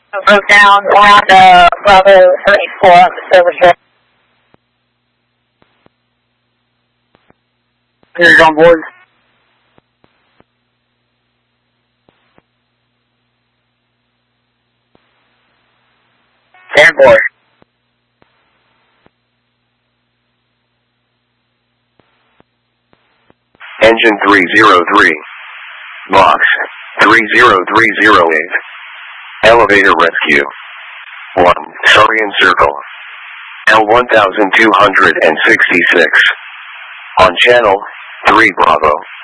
Broke down on Bravo 34 on the service road. Here's on board. Stand board. Engine 303. Box 30308. Elevator rescue. 1 Sarian Circle. L1266. On channel 3 Bravo.